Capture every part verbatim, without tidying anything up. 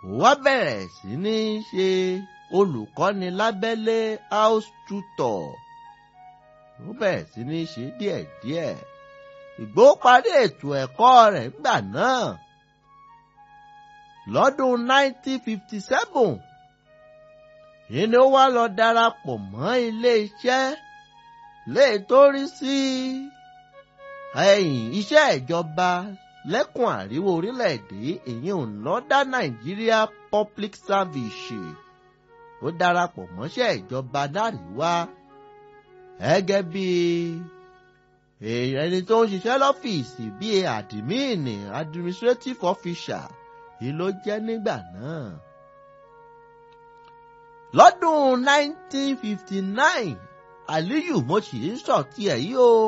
ó wá bẹ̀rẹ̀ sí ní ṣe olùkọ́ni lábẹ́lé house tutor. Ó bẹ̀rẹ̀ sí ní ṣe díẹ̀díẹ̀. Ìgbòho parí ètò ẹ̀kọ́ rẹ̀ nígbà náà lọ́dún nineteen fifty seven. Yìí ni ó wá lọ darapọ̀ mọ́ ilé-iṣẹ́ léè tó rí sí ẹ̀yìn iṣẹ́ ìjọba lẹ́kùn àríwá orílẹ̀-èdè èyí ò Northern Nigeria Public Service. Ó darapọ̀ mọ́ṣẹ́ ìjọba láríwá gẹ́gẹ́ bí ẹni tó ń ṣiṣẹ́ lọ́fíìsì bíi àdìmíìnì administrative officer yìí ló jẹ́ nígbà náà. Lọ́dún nineteen fifty nine Aliyu mo sì ń sọ̀tì ẹ̀ yìí o.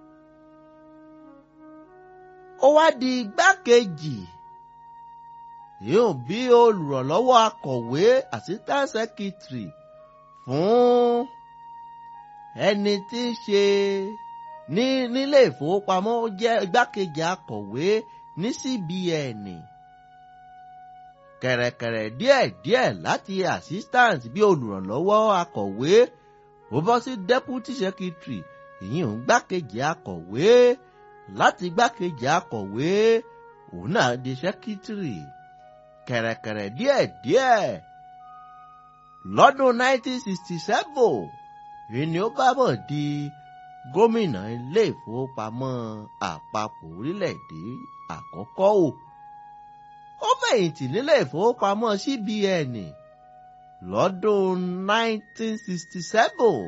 Ó wá di igbákejì yóò bí olùrànlọ́wọ́ akọ̀wé assistant secretary fún ẹni tí ń ṣe ní nílé ìfowópamọ́. Ó jẹ́ igbákejì akọ̀wé ní C B N. Kẹ̀rẹ̀kẹ̀rẹ̀ díẹ̀díẹ̀ láti assistant bí olùrànlọ́wọ́ akọ̀wé ó bọ́ sí deputy secretary, ìyẹn òun gbákejì akọ̀wé. Láti gbákejì akọ̀wé òun náà di secretary. Kẹ̀rẹ̀kẹ̀rẹ̀ díẹ̀díẹ̀ lọ́dún nineteen sixty seven ìní ó bá bọ̀ di gómìnà ilé ìfowópamọ́ àpapọ̀ orílẹ̀-èdè àkọ́kọ́ o. Ó fẹ̀yìntì nílé ìfowópamọ́ C B N lọ́dún nineteen sixty seven.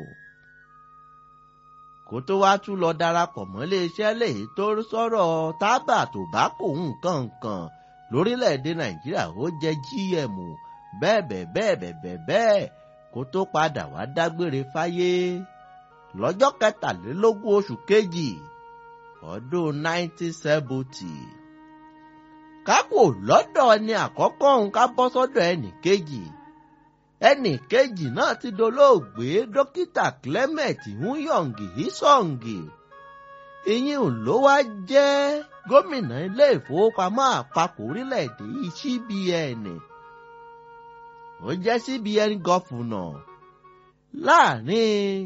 Kó tó wá tún lọ darapọ̀ mọ́ iléeṣẹ́ léyìí tó sọ̀rọ̀ tábà tòbákò nǹkan kan lórílẹ̀‐èdè Nàìjíríà. Ó jẹ́ G M bẹ́ẹ̀ bẹ́ẹ̀ bẹ́ẹ̀ bẹ́ẹ̀ bẹ́ẹ̀ kó tó padà wá dágbére fáyé lọ́jọ́ kẹtàlélógún oṣù kejì ọdún nineteen seventy. Kákò lọ́dọ̀ ẹni àkọ́kọ́ òun ká bọ́ sọ́dọ̀ ẹnì kejì. Ẹnì kejì náà ti dolóògbé dókítà Clement Nwuyong Isong. Ìyẹn ló wá jẹ́ gómìnà ilé ìfowópamọ́ àpapọ̀ orílẹ̀-èdè yìí C B N. Ó jẹ́ C B N gọ́fúnà láàrin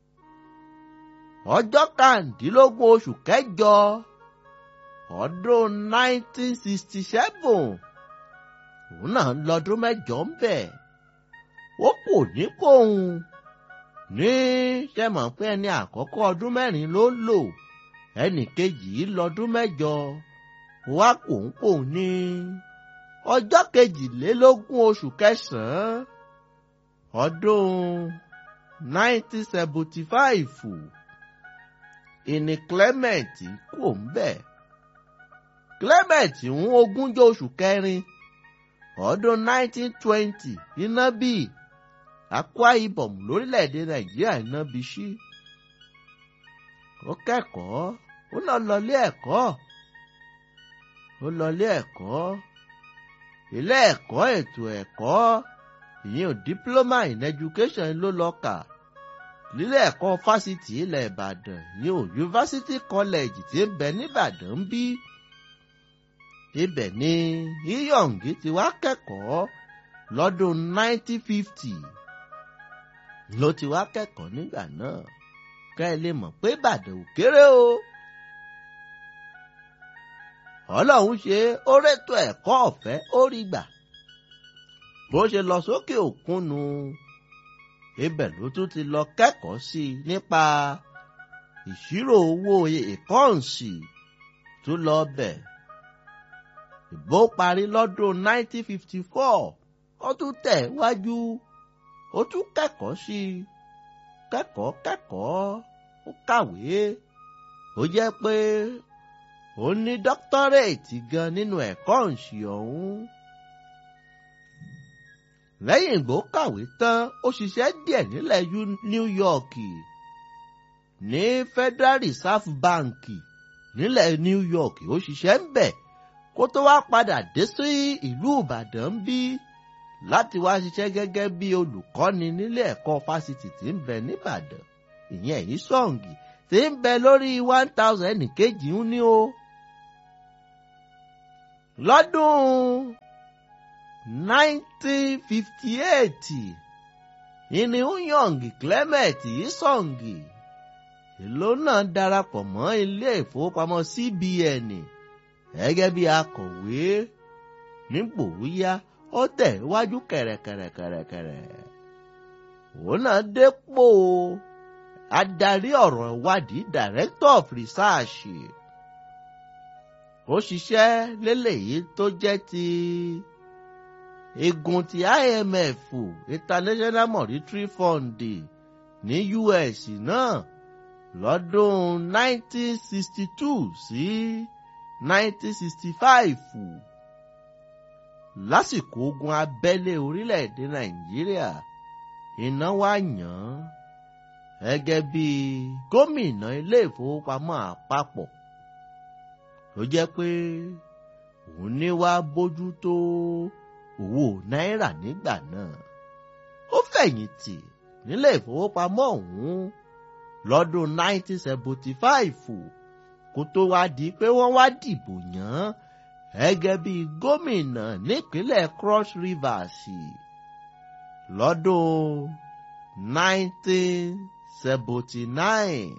ọjọ́ kàndínlógún oṣù kẹjọ ọdún nineteen sixty seven. Òun náà lọ́dún mẹ́jọ ń bẹ̀. Ó kò ní kóhun ní ṣe mọ̀ pé ẹni àkọ́kọ́ ọdún mẹ́rin ló lò, ẹnì kejì lọ́dún mẹ́jọ. Wá kò ń kò ní ọjọ́ kejìlélógún oṣù kẹsàn-án ọdún nineteen seventy five. Ìní Clement kò ń bẹ̀. Clement ń ogúnjọ́ oṣù kẹrin ọdún nineteen twenty iná bí Akwa Ibom lórílẹ̀‐èdè Nàìjíríà iná bí sí. Ó kẹ́kọ̀ọ́, ó lọ lọlé ẹ̀kọ́, ó lọlé ẹ̀kọ́, ilé ẹ̀kọ́ ètò ẹ̀kọ́ ìyẹn ò diploma in education ló lọ kà nílé ẹ̀kọ́ fásitì ilẹ̀ Ìbàdàn ìyẹn ò University College tí ń bẹ níbàdàn ń bí. Ibẹ̀ ni Isong ti wá kẹ́kọ̀ọ́ lọ́dún nineteen fifty ló ti wá kẹ́kọ̀ọ́ nígbà náà. Ká ẹ lè mọ̀ pé Ìbàdàn ò kéré o. Ọlọ́run ṣe ó rétò ẹ̀kọ́ ọ̀fẹ́ ó rí gbà. Bó ṣe lọ sókè òkun nu ibẹ̀ ló tún ti lọ kẹ́kọ̀ọ́ sí i nípa ìṣirò owó ìkọ́ǹsì tó lọ bẹ̀. Ìbò parí lọ́dún nineteen fifty four. Ó tún tẹ̀ wájú, ó tún kẹ́kọ̀ọ́ sí i, kẹ́kọ̀ọ́ kẹ́kọ̀ọ́, ó kàwé. Ó jẹ́ pé ó ní dọ́kítọ́rẹ́ẹ̀tì gan nínú ẹ̀kọ́ òǹṣì ọ̀hún. Lẹ́yìn ìgbó kàwé tán, ó ṣiṣẹ́ díẹ̀ nílẹ̀ New York ní Federal Reserve Bank nílẹ̀ New York. Ó ṣiṣẹ́ ń bẹ̀ kó tó wá padà dé sí ìlú Ìbàdàn ń bí láti wá ṣiṣẹ́ gẹ́gẹ́ bí olùkọ́ni nílé ẹ̀kọ́ fásitì tí ń bẹ níbàdàn. Ìyẹn Isong tí ń bẹ lórí one thousand ẹnìkejì ń ní o. Lọ́dún nineteen fifty-eight ìní Uyong Clement Isong ìlú náà darapọ̀ mọ́ ilé ìfowópamọ́ C B N gẹ́gẹ́ bí akọ̀wé. Nígbò yá ó tẹ̀ wájú kẹ̀rẹ̀kẹ̀rẹ̀kẹ̀rẹ̀kẹ̀rẹ̀. Òun náà dépò adarí ọ̀rọ̀ ìwádìí Director of Research. Ó ṣiṣẹ́ léléyìí tó jẹ́ ti igun ti I M F International Monetary Fund ní U S náà lọ́dún nineteen sixty-two sí nineteen sixty-five. Lásìkò ogun abẹ́lé orílẹ̀-èdè Nàìjíríà iná wá yàn án gẹ́gẹ́ bí gómìnà ilé ìfowópamọ́ àpapọ̀ tó jẹ́ pé òun ní wá bójú tó owó náírà nígbà náà. Ó fẹ̀yìntì nílé ìfowópamọ́ ọ̀hún lọ́dún nineteen seventy-five kó tó wá di pé wọ́n wá dìbò yàn án gẹ́gẹ́ bí gómìnà nípínlẹ̀ Cross Rivers lọ́dún nineteen seventy-nine.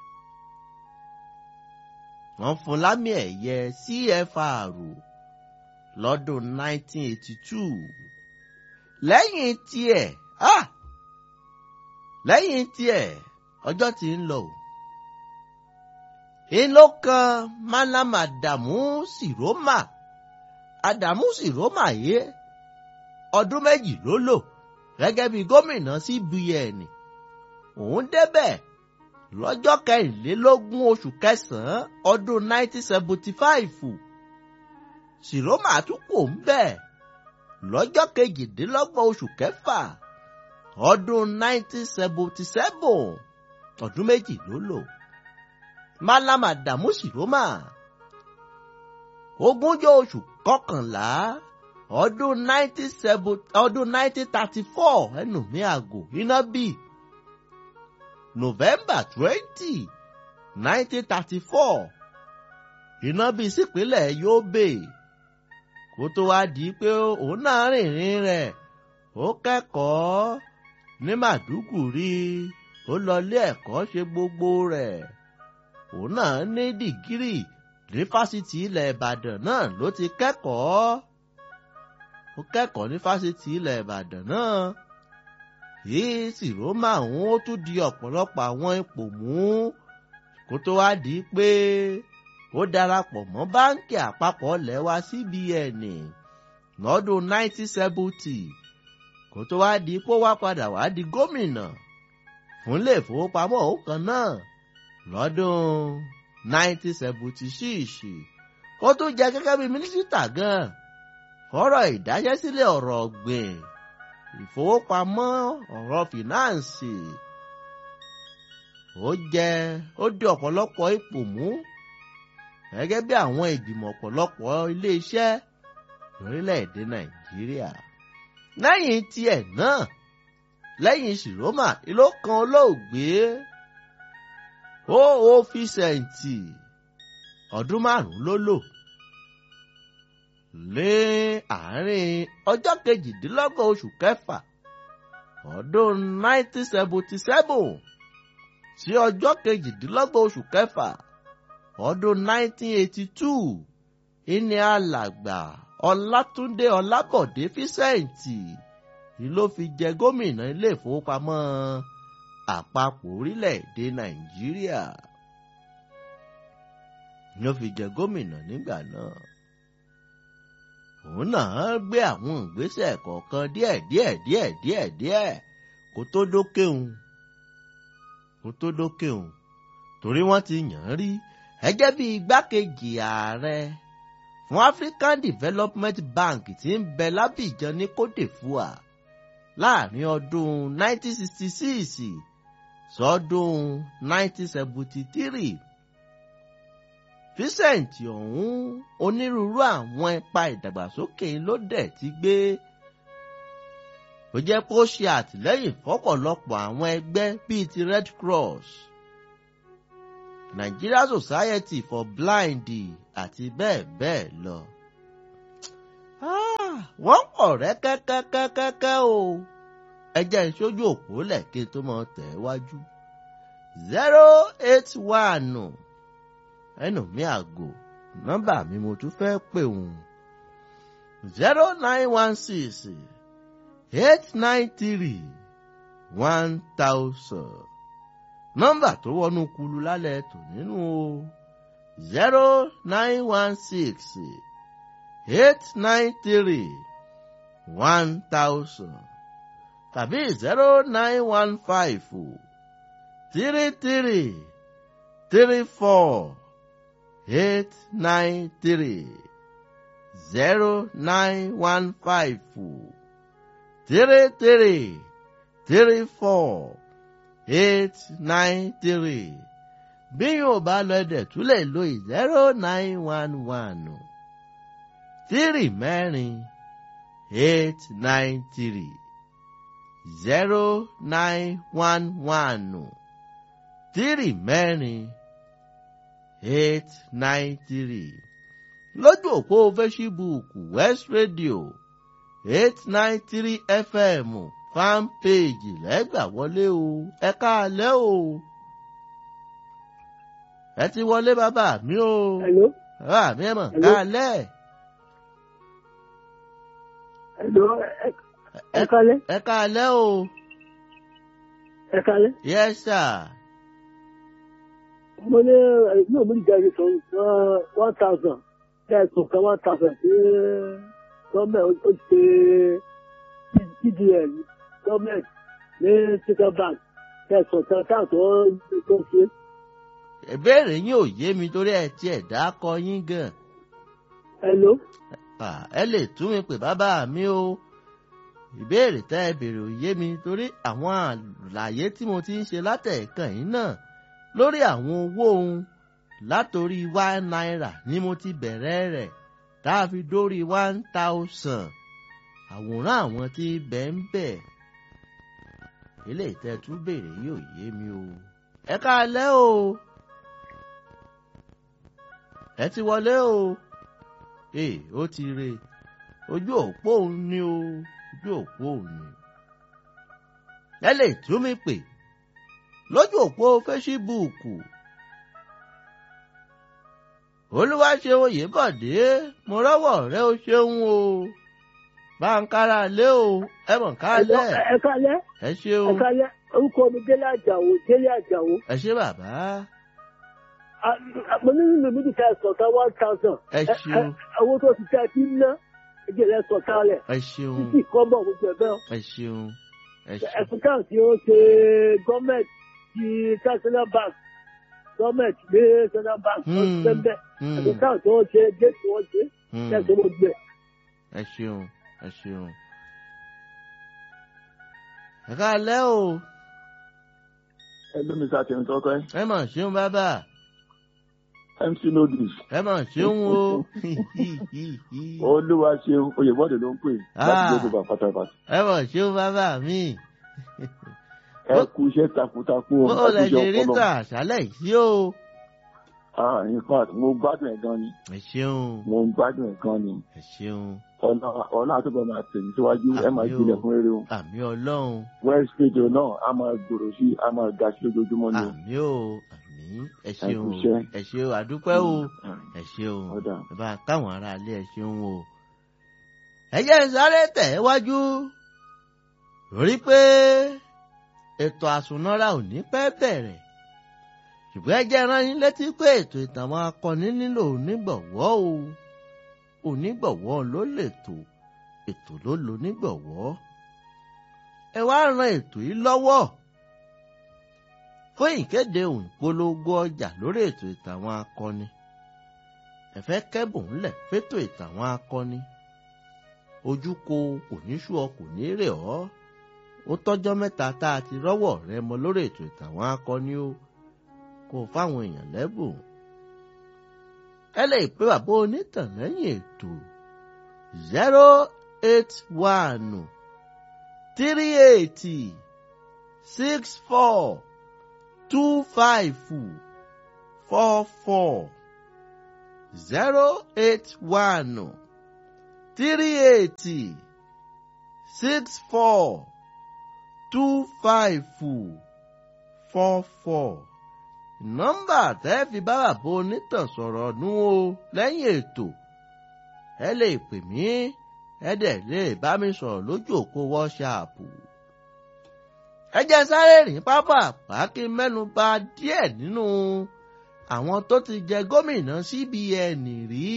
Wọ́n fún lámì ẹ̀yẹ C F R lọ́dún nineteen eighty-two. Lẹ́yìn tiẹ̀ ah lẹ́yìn tiẹ̀ ọjọ́ tí ń lọ. Ìlú kan Malam Adamu Siroma. Adamu Siroma yé ọdún méjì ló lò gẹ́gẹ́ bí gómìnà C B N. Òun débẹ̀ lọ́jọ́ kẹrìnlélógún oṣù kẹsàn-án ọdún nineteen seventy-five. Siroma tún kò ń bẹ̀ lọ́jọ́ kejìdínlọ́gbọ̀n oṣù kẹfà ọdún nineteen seventy-seven. Ọdún méjì ló lò. Malam Adamu Siroma ogúnjọ́ oṣù kọkànlá ọdún nineteen thirty-four ẹnu mi àgò iná bí November twenty nineteen thirty-four iná bí sípínlẹ̀ Yobe kó tó wá di pé òun náà rìnrìn rẹ̀ ó kẹ́kọ̀ọ́ ní Màdúgùrí ó lọ ilé ẹ̀kọ́ ṣe gbogbo rẹ̀. Òun náà ní dìgírì ní fásitì ilẹ̀ Ìbàdàn náà ló ti kẹ́kọ̀ọ́. Ó kẹ́kọ̀ọ́ ní fásitì ilẹ̀ Ìbàdàn náà. Yìí Siroma òun ó tún di ọ̀pọ̀lọpọ̀ àwọn ipò mú kó tó wá di pé ó darapọ̀ mọ́ báńkì àpapọ̀ lẹ́wà C B N lọ́dún nineteen seventy kó tó wá di pé ó wá padà wá di gómìnà fún ilé ìfowópamọ́ òun kan náà lọ́dún nineteen seventy-six. Ó tún jẹ́ gẹ́gẹ́ bí mínísítà gan ọ̀rọ̀ ìdájẹ́sílẹ̀ ọ̀rọ̀ ọ̀gbìn ìfowópamọ́ ọ̀rọ̀ fìnáǹsì. Ó jẹ́ ó di ọ̀pọ̀lọpọ̀ ipò mú gẹ́gẹ́ bí àwọn ìgbìmọ̀ ọ̀pọ̀lọpọ̀ ilé-iṣẹ́ lórílẹ̀-èdè Nàìjíríà. Lẹ́yìn tiẹ̀ náà lẹ́yìn Siroma ìlú kan olóògbé ó ó Fíṣẹ̀ǹtì ọdún márùn-ún ló lò. Lé àárín ọjọ́ kejìdínlọ́gbọ̀n oṣù kẹfà ọdún nineteen seventy-seven sí ọjọ́ kejìdínlọ́gbọ̀n oṣù kẹfà ọdún nineteen eighty-two ìní alàgbà Ọlátúndé Ọlábọ̀dé Fíṣẹ̀ǹtì ló fi jẹ gómìnà ilé ìfowópamọ́ àpapọ̀ orílẹ̀-èdè Nàìjíríà. Ló fi jẹ gómìnà nígbà náà. Òun náà gbé àwọn ìgbésẹ̀ kọ̀ọ̀kan díẹ̀díẹ̀ díẹ̀díẹ̀ díẹ̀ kó tó dókè òun. Kó tó dókè òun. Torí wọ́n ti yàn án rí gẹ́gẹ́ bí igbákejì ààrẹ fún African Development Bank tí ń bẹ l'Abidjan ní Côte d'Ivoire láàrin ọdún nineteen sixty-six sọ́dún nineteen seventy-three. Fíṣẹ̀ǹtì ọ̀hún onírúurú àwọn ipa ìdàgbàsókè ló dẹ̀ ti gbé. Ó jẹ́ kó ṣe àtìlẹ́yìn fọ́pọ̀lọpọ̀ àwọn ẹgbẹ́ bíi ti Red Cross, Nigeria Society for Blind àti bẹ́ẹ̀ bẹ́ẹ̀ lọ. Ah, wọ́n pọ̀ rẹ́kẹ́kẹ́kẹ́kẹ́ o. ẹ jẹ́ ìṣojú òpó lẹ̀ kí n tó mọ tẹ̀ wájú. zero eight one ẹnu mi àgò nọ́mbà mi mo tún fẹ́ pè wọ́n. zero nine one six eight nine three one thousand nọ́mbà tó wọnú kulu lálẹ́ tò nínú o. zero nine one six eight nine three one thousand tàbí zero nine one five three three three four eight nine three zero nine one five three three three four eight nine three bí yóò bá lọ ẹ̀dẹ̀ tún lè lo zero nine one one three mẹ́rin eight nine three zero nine one one three mẹ́rin eight nine three lójú òpó fésíbùkù West Radio eight nine three F M fan page lẹ́gbà wọlé o ẹ káalẹ́ o ẹ ti wọlé bàbá mi o. Hello. bàbá mi ẹ mọ̀ káalẹ́. Hello. ẹ káalẹ́. ẹ káalẹ́ o. ẹ káalẹ́. yes sir. mo ní ẹgbẹ́ mi jáde sọ one thousand bẹ́ẹ̀ sọ kan one thousand sí gọ́ọ̀mẹ̀ntì ó ṣe T D N gọ́ọ̀mẹ̀ntì ní Central Bank bẹ́ẹ̀ sọ kan táwọn tó ṣe. ìbéèrè yín ò yé mi torí ẹ tiẹ̀ dákọ yín gan. Hello. ẹ lè tún mi pè bàbá mi o. ìbéèrè tẹ́ ẹ béèrè ò yé mi torí àwọn àlàyé tí mo ti ń ṣe látẹ̀ẹ̀kan yìí náà lórí àwọn owó ohun látòrí one naira ni mo ti bẹ̀rẹ̀ rẹ̀ tá a fi dórí one thousand àwòrán àwọn tí bẹ̀ ń bẹ̀. ilé ìtẹ́tún béèrè yìí ò yé mi o. ẹ káalẹ́ o. ẹ ti wọlé o. ee ó ti re ojú òpó òun ni o ojú òpó òun ni. ẹ lè tún mi pè lójú òpó fésíbùkù Olúwaṣeun Oyèbọ̀dé mo rọ́wọ́ rẹ o ṣeun o báńkárà lé o ẹ mọ̀ kálẹ̀. ẹ kálẹ̀. ẹ ṣeun. ẹ kálẹ̀ orúkọ mi Délé Àjàó Délé Àjàó. ẹ ṣé bàbá. mo ní nínú mi nìkan ẹ̀sọ̀ká one thousand. ẹ ṣeun. owó tó ti tẹ́ ti ń ná ẹgbẹ́ rẹ̀ sọ̀ká rẹ̀. ẹ ṣeun. títí kọ́bọ̀ gbogbo ẹ̀ bẹ́ẹ̀. ẹ ṣeun. ẹ ṣeun. ẹ̀sùn kan tí ó ṣe gọ́ọ̀mẹ̀ntì ti Central Bank gọ́ọ̀mẹ̀ntì ní Central Bank ló ti fẹ́ bẹ́ẹ̀. ẹ̀sùn kan tí ó ṣe géètì wọ́n ṣe ẹ̀sùn gbogbo ẹ̀. ẹ ṣeun. ẹ ṣeun. ẹ káalẹ́ o. ẹ ló mi sá tẹ̀mí tọ́kọ́ ẹ. ẹ mà ṣeun bàbá. M C Nodis. ẹ mà ṣeun o. Olúwaṣeun Oyèbọ̀dé ló ń pè láti gbé bàbá pátápátá. ẹ mà ṣeun bàbá mi. ẹ kú iṣẹ́ takuntakun o. ó lè ṣe ríta àṣálẹ̀ yìí o. ah in fact mo gbádùn ẹ̀ gan ni. ẹ ṣeun. mo gbádùn ẹ̀ gan ni. ẹ ṣeun. ọ̀nà ọ̀nà àtúbọ̀ máa tẹ̀yìn síwájú ẹ máa gbilẹ̀ fún eré o. àmì ọlọ́run. West Radio náà a máa gbòòrò sí a máa ga sí lójoojúmọ́ ni. àmì o àmì ẹ ṣeun ẹ ṣeun àdúpẹ́ o ẹ ṣeun ẹ bá káwọn ará ilé ẹ ṣeun o. ẹ jẹ́ n sáré tẹ̀ wájú lórí pé ètò àsùnnára ò ní pẹ́ bẹ̀rẹ̀ ṣùgbọ́n ẹ jẹ́ rán yín létí pé ètò ìtàn àwọn akọni nílò onígbọ̀wọ́ o onígbọ̀wọ́ ló lètò ètò ló lo onígbọ̀wọ́ ẹ wá ran ètò yìí lọ́wọ́ fún ìkéde òǹpolongo ọjà lórí ètò ìtàn àwọn akọni ẹ fẹ́ kẹ́bùn ńlẹ̀ fétò ìtàn àwọn akọni ojúko kò ní sú ọ kò ní rè ọ́ ó tọ́jọ́ mẹ́ta tá a ti rọ́wọ́ rẹ mọ lórí ètò ìtàn àwọn akọni o kò fáwọn èèyàn lẹ́bùn ẹ lè pè bàbá onítàn lẹ́yìn ètò zero eight one three eight six four two five four four zero eight one three eight six four two five four four. Nọ́mbà tẹ́ fi bá bàbá onítàn sọ̀rọ̀ nú o lẹ́yìn ètò. Ẹ lè pè mí, ẹ dẹ̀ lè bá mi sọ̀rọ̀ lójú òpó wọ́ṣáàpù. Ẹ jẹ́ sáré rìn pápá pàákí mẹ́nu bà díẹ̀ nínú àwọn tó ti jẹ gómìnà C B N rí.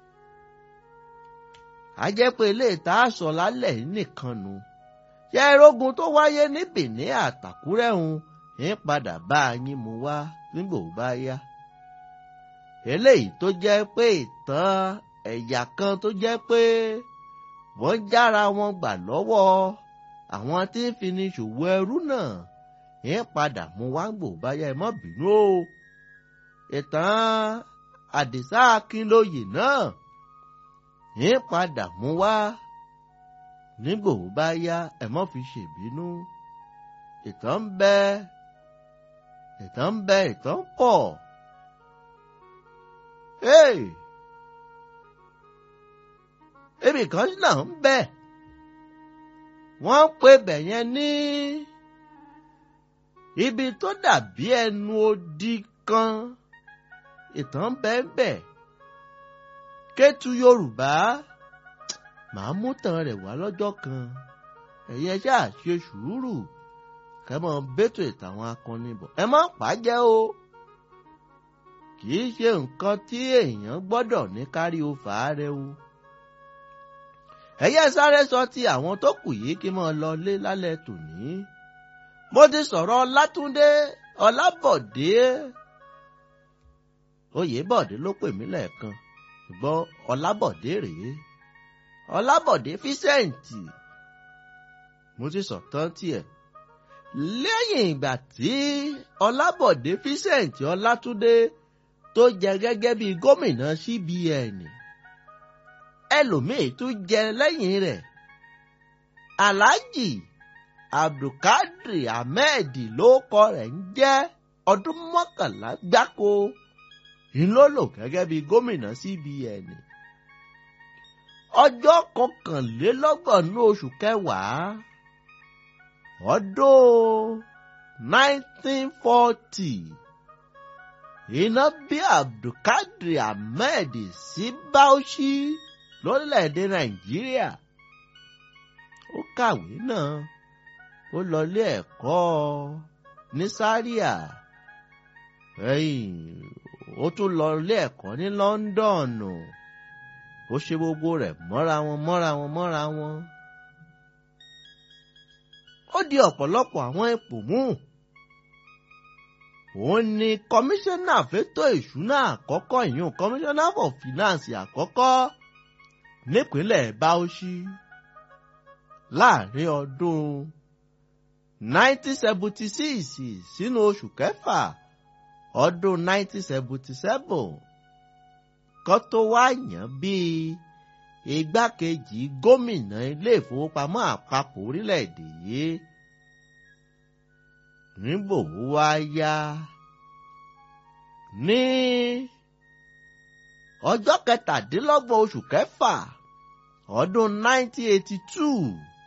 A jẹ́ pé ilé ìta sọ lálẹ́ nìkan nu. Ṣé irógun tó wáyé ní Benin àtàkúrẹ́ ń ń padà bá yín mú wá nígbò bá yá. Eléyìí tó jẹ́ pé ìtàn ẹ̀yà kan tó jẹ́ pé wọ́n jára wọn gbà lọ́wọ́ àwọn tí ń fi ní ṣòwò ẹrú náà ń padà mú wá gbò bá yá, ẹ má bínú o. Ìtàn Àdìsá Akínlóyè náà ń padà mú wá nígbò bá yá, ẹ má fi ṣèbínú. Ìtàn ń bẹ ìtàn ń bẹ ìtàn pọ̀. Hey! Ibì kan náà ń bẹ. Wọ́n pe bẹ̀yẹn ní ibi tó dàbí ẹnu odi kan. Ìtàn bẹ́ẹ̀ bẹ́ẹ̀. Kétu Yorùbá. Màá mú tàn rẹ̀ wá lọ́jọ́ kan. Ẹ̀yẹ ṣáà ṣe sùúrù. Kẹ́ mọ́ bẹ́tò ìtàwọn akọni bọ̀. Ẹ má pàjẹ́ o. Kì í ṣe nǹkan tí èèyàn gbọ́dọ̀ ní kárí o fàárẹ̀ o. Ẹ̀yẹ sáré sọ ti àwọn tó kù yìí kí mọ́ lọ lé lálẹ́ tòní. Mo ti sọ̀rọ̀ Ọlátúndé Ọlábọ̀dé. Oyèbọ̀dé ló pè mí lẹ́ẹ̀kan. Ṣùgbọ́n Ọlábọ̀dé rèé. Ọlábọ̀dé Físẹ́ǹtì. Mo ti sọ̀tàn tiẹ̀. Lẹ́yìn ìgbà tí Ọlábọ̀dé Físẹ́ǹtì Ọlátúndé tó jẹ gẹ́gẹ́ bí gómìnà C B N, ẹlòmíì tún jẹ lẹ́yìn rẹ̀. Alhaji Abdulkadir Ahmed ló kọ rẹ̀ ń jẹ́, ọdún mọ́kànlá gbáko ìlólò gẹ́gẹ́ bí gómìnà C B N. Ọjọ́ kọkànlélọ́gbọ̀n ní oṣù kẹwàá ọdún nineteen forty iná bí Abdulkadir Ahmed sí Bauchi lórílẹ̀‐èdè Nàìjíríà. Ó kàwé náà, ó lọ ilé ẹ̀kọ́ ní Zaria, ó tún lọ ilé ẹ̀kọ́ ní London. Ó ṣe gbogbo rẹ̀ mọ́ra wọn mọ́ra wọn mọ́ra wọn. Ó di ọ̀pọ̀lọpọ̀ àwọn ipò mú. Òun ni kọmíṣánná fétò ìṣúná àkọ́kọ́, ìyún kọmíṣánná for finance àkọ́kọ́ nípínlẹ̀ Bauchi láàrin ọdún nineteen seventy six sínú oṣù kẹfà ọdún nineteen seventy seven kan tó wá yàn bíi igbákejì gómìnà ilé ìfowópamọ́ àpapọ̀ orílẹ̀-èdè yìí. Nígbò wá yá ní ọjọ́ kẹtàdínlọ́gbọ̀n oṣù kẹfà ọdún nineteen eighty two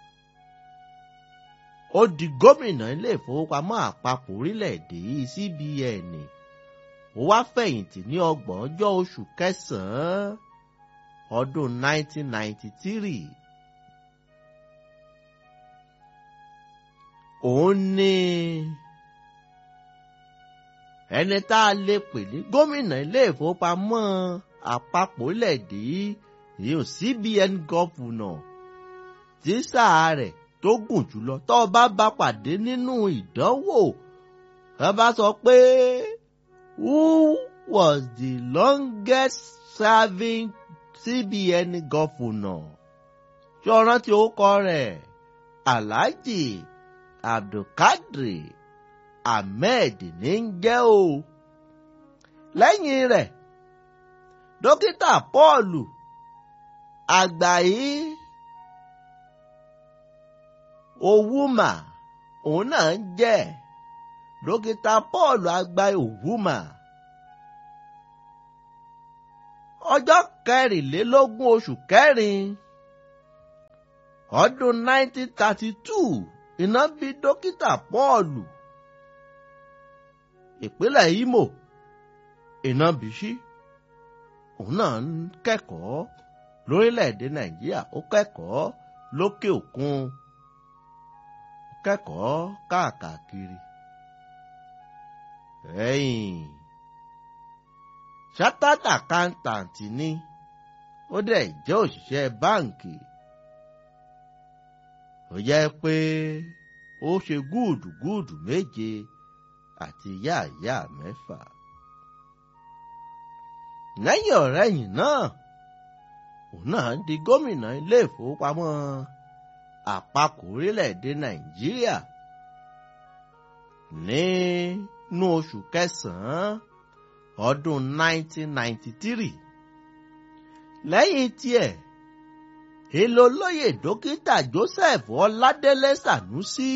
ó di gómìnà ilé ìfowópamọ́ àpapọ̀ orílẹ̀-èdè yìí C B N. Ó wá fẹ̀yìntì ní ọgbọ̀n ọjọ́ oṣù kẹsàn-án ọdún nineteen ninety three. Òun ni ẹni tá a lè pè ní gómìnà ilé ìfowópamọ́ àpapọ̀ orílẹ̀-èdè yìí, C B N gọ́fúnà tí sáà rẹ̀ tó gùn jùlọ. Tó bá bá pàdé nínú ìdánwò, ẹ bá sọ pé who was the longest serving C B N governor? Ṣé o rántí orúkọ rẹ̀? Alhaji Abdulkadir Ahmed ní ń jẹ́ o. Lẹ́yìn rẹ̀, dókítà Paul Àgbàyí Owuma òun náà ń jẹ́ dókítà Paul Àgbàyí Owuma. Ọjọ́ kẹrìnlélógún oṣù kẹrin ọdún nineteen thirty-two iná bí dókítà Pọ́ọ̀lù ìpínlẹ̀ Imo iná bí sí òun náà ń kẹ́kọ̀ọ́ lórílẹ̀‐èdè Nàìjíríà ó kẹ́kọ̀ọ́ lókè òkun ó kẹ́kọ̀ọ́ káàkiri ẹ̀yìn chartered accountant ni ó dẹ̀ jẹ́ òṣìṣẹ́ báǹkì ó jẹ́ pé ó ṣe gúùdùgúùdù méje àti yáàyá mẹ́fà. lẹ́yìn ọ̀rẹ́yìn náà òun náà di gómìnà ilé ìfowópamọ́ àpapọ̀ orílẹ̀-èdè Nàìjíríà nínú oṣù kẹsàn-án ọdún nineteen ninety-three. lẹ́yìn tiẹ̀ èlò olóyè dókítà Joseph Ọládélé Sànúsí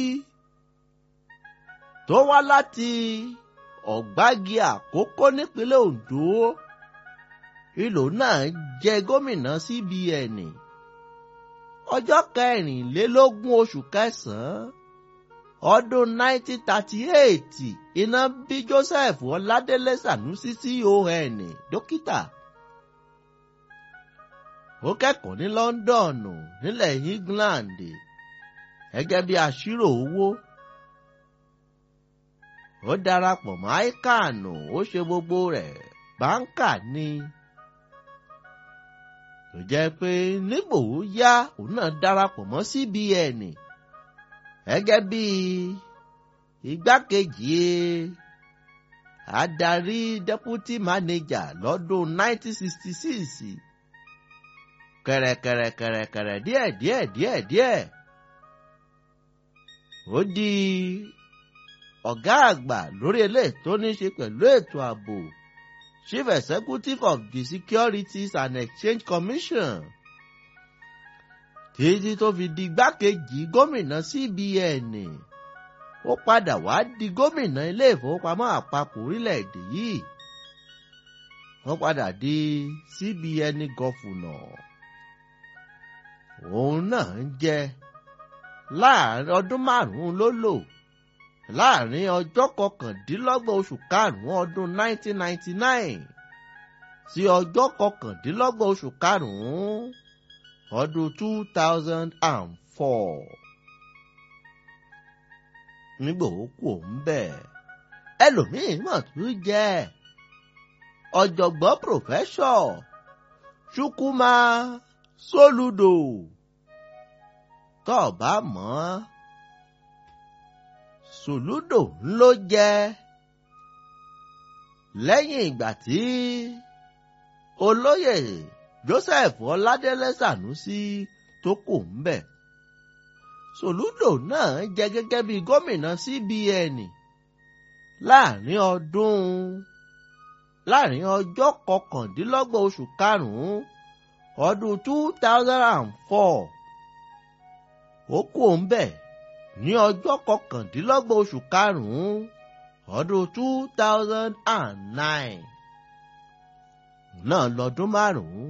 tó wá láti Ọ̀gbági Àkókó nípínlẹ̀ Oǹdó ìlò náà jẹ gómìnà C B N ọjọ́ kẹrìnlélógún oṣù kẹsàn-án ọdún nineteen thirty-eight iná bí Joseph Ọládélé Sànúsí C O N dókítà. Ó kẹ́kọ̀ọ́ ní Lọ́ńdọ̀nù nílẹ̀ England gẹ́gẹ́ bí aṣírò owó. Ó darapọ̀ mọ́ ICAN ó ṣe gbogbo rẹ̀ báńkà ni. Tó jẹ́ pé nígbò ó yá òun náà darapọ̀ mọ́ C B N gẹ́gẹ́ bí igbákejì adarí deputy manager lọ́dún nineteen sixty-six. Kẹ̀rẹ̀kẹ̀rẹ̀kẹ̀rẹ̀kẹ̀rẹ̀ díẹ̀ díẹ̀ díẹ̀ díẹ̀. Ó di ọ̀gá àgbà lórí eléyìí tó ní ṣe pẹ̀lú ètò ààbò Chief Executive of the Securities and Exchange Commission. Títí tó fi di igbákejì gómìnà C B N. Ó padà wá di gómìnà ilé ìfowópamọ́ àpapọ̀ orílẹ̀-èdè yìí. Wọ́n padà di C B N gọ́fúnà. Òun náà ń jẹ láàrin ọdún márùn-ún ló lò láàrin ọjọ́ kọkàndínlọ́gbọ̀n oṣù karùn-ún ọdún nineteen ninety-nine sí ọjọ́ kọkàndínlọ́gbọ̀n oṣù karùn-ún ọdún two thousand four. Nígbà ó kù òun bẹ́ẹ̀ ẹlòmíín mọ̀ tún jẹ́ ọ̀jọ̀gbọ́n pòfẹ́sọ̀ Chukwuma Soludo tó bá mọ̀ Soludo ló jẹ́ lẹ́yìn ìgbà tí olóyè Joseph Ọládélé Sànúsí tó kù ń bẹ̀. Soludo náà jẹ́ gẹ́gẹ́ bí gómìnà C B N láàrin ọdún láàrin ọjọ́ kọkàndínlọ́gbọ̀n oṣù karùn-ún ọdún two thousand four. Ó kù ń bẹ̀ ní ọjọ́ kọkàndínlọ́gbọ̀n oṣù karùn-ún ọdún two thousand nine. Náà lọ́dún márùn-ún.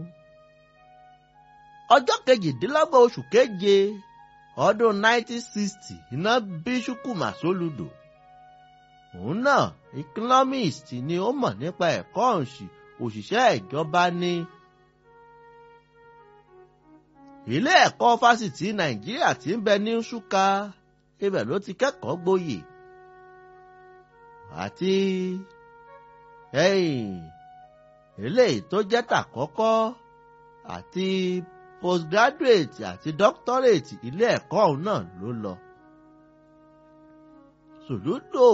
Ọjọ́ kejìdínlọ́gbọ̀n oṣù keje ọdún nineteen sixty iná bí Chukwuma Soludo. Òun náà economist ni ó mọ̀ nípa ẹ̀kọ́ òṣìṣẹ́ ìjọba ní. Ilé ẹ̀kọ́ fásitì Nàìjíríà tí ń bẹ ní Nsukka ibẹ̀ ló ti kẹ́kọ̀ọ́ gboyè. Àti ẹ̀yìn eléyìí tó jẹ́ tàkọ́kọ́ àti postgraduate àti doctorate ilé ẹ̀kọ́ ọ̀hún náà ló lọ. Soludo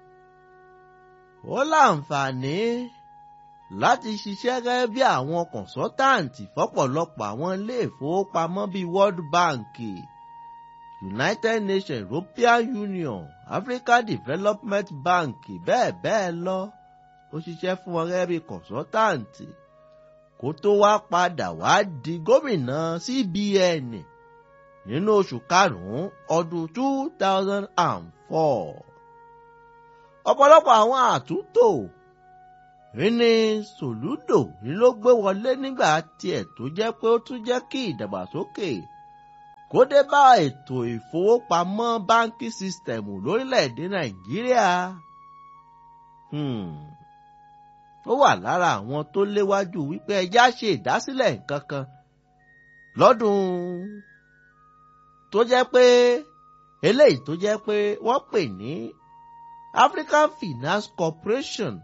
ó láǹfààní láti ṣiṣẹ́ gẹ́gẹ́ bí àwọn kọ̀nsọ́táǹtì fọ́pọ̀lọpọ̀ àwọn ilé ìfowópamọ́ bíi World Bank, United Nations, European Union, African Development Bank bẹ́ẹ̀ bẹ́ẹ̀ lọ. Ó ṣiṣẹ́ fún wọn gẹ́gẹ́ bí kọ̀nsọ́táǹtì kó tó wá padà wá di gómìnà C B N nínú oṣù karùn-ún ọdún two thousand four. Ọ̀pọ̀lọpọ̀ àwọn àtúntò ní Soludo ni ló gbé wọlé nígbà tiẹ̀ tó jẹ́ pé ó tún jẹ́ kí ìdàgbàsókè kó kó dé bá ètò ìfowópamọ́ báńkì sísítẹ̀mù lórílẹ̀‐èdè Nàìjíríà. Hmm. Ó wà lára àwọn tó léwájú wípé ẹjá ṣe ìdásílẹ̀ nǹkan kan lọ́dún tó jẹ́ pé eléyìí tó jẹ́ pé wọ́n pè ní African Finance Corporation.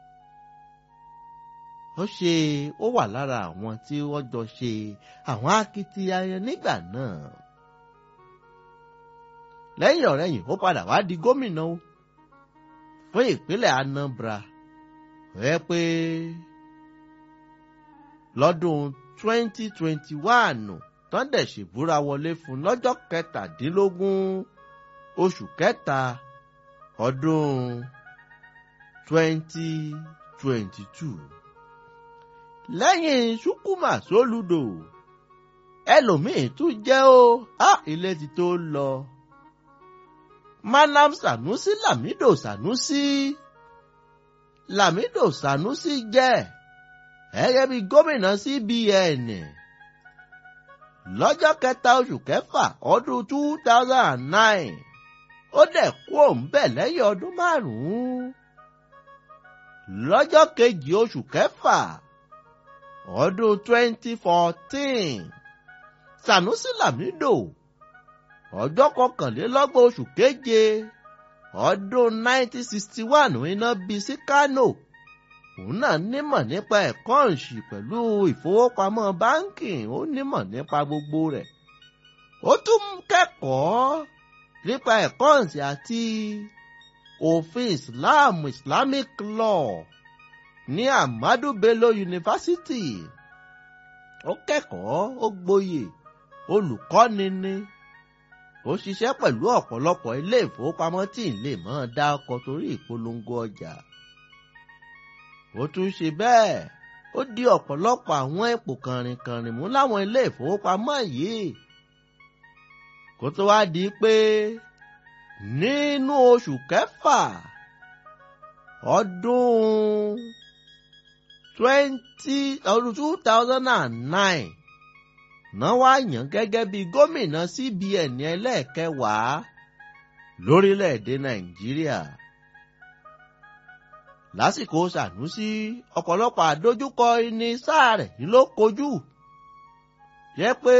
Ó ṣe ó wà lára àwọn tí wọ́n jọ ṣe àwọn akitiyan nígbà náà. Lẹ́yìn ọ̀rẹ́yìn ó padà wá di gómìnà o fún ìpínlẹ̀ Anambra. Ẹ pé lọ́dún twenty twenty-one tán dẹ̀ ṣèbúra wọlé fún lọ́jọ́ kẹtàdínlógún oṣù kẹta ọdún twenty twenty-two. Lẹ́yìn Chukwuma Soludo ẹlòmíì tún jẹ́ o á ilé ti tó lọ. Malam Sanusi Lamido Sanusi Lamido Sanusi jẹ́ gẹ́gẹ́ bí gómìnà C B N lọ́jọ́ kẹta oṣù kẹfà ọdún two thousand and nine. Ó dẹ̀ kú òǹbẹ̀ lẹ́yìn ọdún márùn-ún. Lọ́jọ́ kejì oṣù kẹfà ọdún twenty fourteen. Sanusi Lamido ọjọ́ kọkànlélọ́gbọ̀n oṣù keje ọdún nineteen sixty-one iná bí sí Kano. Òun náà nímọ̀ nípa ẹ̀kọ́ ìṣì pẹ̀lú ìfowópamọ́ báńkì, ó nímọ̀ nípa gbogbo rẹ̀. Ó tún kẹ́kọ̀ọ́ nípa ẹ̀kọ́ ìṣì àti òfin Islam Islamic law ní Ahmadu Bello University. Ó kẹ́kọ̀ọ́, ó gboyè, olùkọ́ni ni. Ó ṣiṣẹ́ pẹ̀lú ọ̀pọ̀lọpọ̀ ilé ìfowópamọ́ tí ń lè mọ́ dá ọkọ̀ torí ìpolongo ọjà. Ó tún ṣe bẹ́ẹ̀, ó di ọ̀pọ̀lọpọ̀ àwọn ipò kànrìnkànrìn mú láwọn ilé ìfowópamọ́ yìí. Kó tó wá di pé nínú oṣù kẹfà ọdún twenty ọdún two thousand and nine náà wá yàn gẹ́gẹ́ bí gómìnà C B N ẹlẹ́ẹ̀kẹwàá lórílẹ̀‐èdè Nàìjíríà. Lásìkò Sànúsí ọ̀pọ̀lọpọ̀ àdójúkọ ní sáà rẹ̀ ló kojú. Jẹ́ pé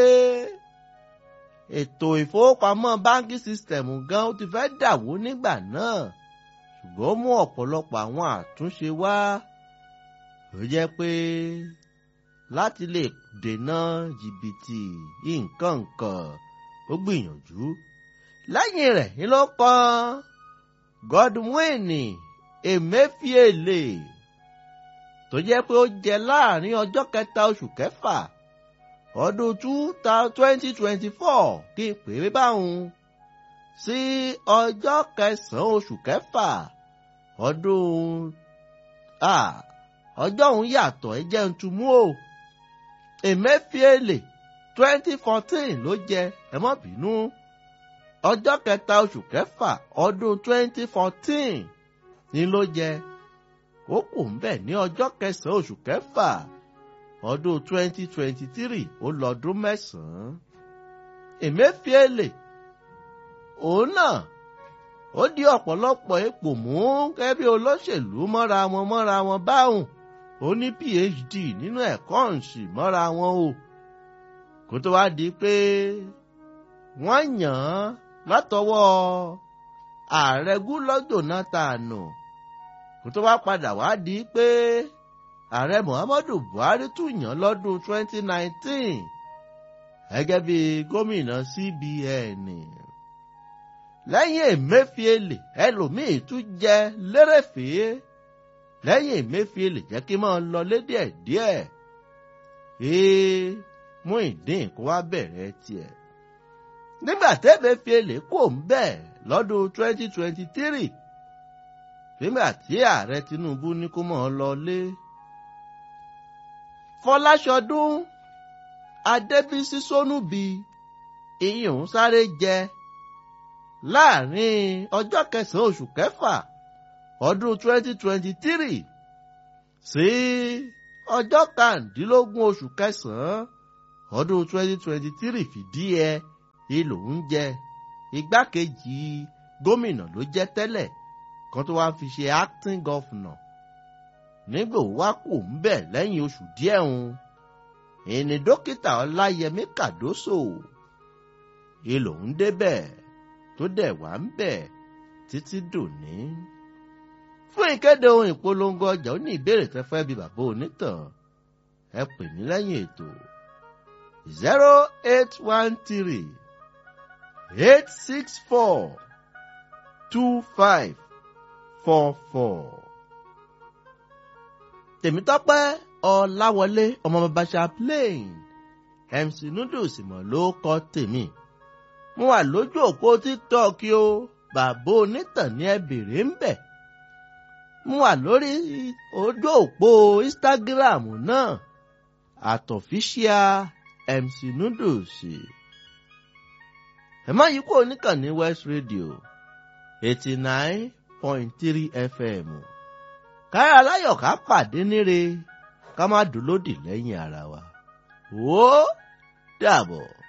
ètò ìfowópamọ́ báńkì sísítẹ̀mù gan ti fẹ́ dàwó nígbà náà, ṣùgbọ́n ó mú ọ̀pọ̀lọpọ̀ àwọn àtúnṣe wá. Ó jẹ́ pé láti lè dènà jìbìtì nǹkan nǹkan ó gbìyànjú. Lẹ́yìn rẹ̀ ni ló kàn Godwin Emefiele tó jẹ́ pé ó jẹ láàrin ọjọ́ kẹta oṣù kẹfà ọdún twenty twenty-four kí n pè é báwọn sí ọjọ́ kẹsàn-án oṣù kẹfà ọdún ọjọ́ òun yàtọ̀ ẹ jẹ́ ń tumú o. Emefiele twenty fourteen ló jẹ, ẹ má bínú, ọjọ́ kẹta oṣù kẹfà ọdún twenty fourteen ni ló jẹ. Ó kù ń bẹ̀ ní ọjọ́ kẹsàn-án oṣù kẹfà ọdún twenty twenty-three ó lọ́dún mẹ́sàn-án. Emefiele òun náà ó di ọ̀pọ̀lọpọ̀ ipò mú gẹ́gẹ́ bí olóṣèlú mọ́ra wọn mọ́ra wọn báhùn. Ó ní P H D nínú ẹ̀kọ́ ìṣì mọ́ra wọn o. Kó tó wá di pé wọ́n yàn án látọwọ́ ààrẹ Goodluck Jonathan. Kó tó wá padà wá di pé ààrẹ Muhammadu Buhari tún yàn lọ́dún twenty nineteen gẹ́gẹ́ bí gómìnà C B N. Lẹ́yìn Emefiele ẹlòmíì tún jẹ lérèfé. Lẹ́yìn Emefiele jẹ́ kí máa lọ lé díẹ̀díẹ̀. Ee Muyideen kó wá bẹ̀rẹ̀ tiẹ̀. Nígbà tí Emefiele kò ń bẹ̀ lọ́dún twenty twenty-three, nígbà tí ààrẹ Tinubu ní kó máa lọ lé, Fọláṣọdún Adébísí Sónúbì ìyún sáré jẹ láàrin ọjọ́ kẹsàn-án oṣù kẹfà ọdún twenty twenty-three sí ọjọ́ kàndínlógún oṣù kẹsàn-án ọdún twenty twenty-three fìdí ẹ ìlò ń jẹ igbákejì gómìnà ló jẹ́ tẹ́lẹ̀ kan tó wá fi ṣe acting governor nígbà ó wá kò ń bẹ̀ lẹ́yìn oṣù díẹ̀ ń ìní dókítà ọláyẹmí kàdóso ìlò ń débẹ̀ tó dẹ̀ wá ń bẹ̀ títí dòní. fún ìkéde ohun ìpolongo ọjà ó ní ìbéèrè tẹ́ fẹ́ bí bàbá onítàn ẹ pè mí lẹ́yìn ètò zero eight one three eight six four two five four four. Tèmítọ́pẹ́ Ọláwọlé ọmọ bàbá Chaplain M C Noodles mọ̀ ló kọ́ tèmi. Mo wà lójú òpó TikTok o bàbá onítàn ní ẹ bèrè ń bẹ̀. Mo wà lórí ojú òpó Instagram náà àtọ̀fíṣíà M C Noodles. Ẹ má yí kó oníkànnì West Radio eighty nine point three F M. Káyọ̀ aláyọ̀ ká pàdé níre ká má dúró dì lẹ́yìn ara wa. Ó dàbọ̀.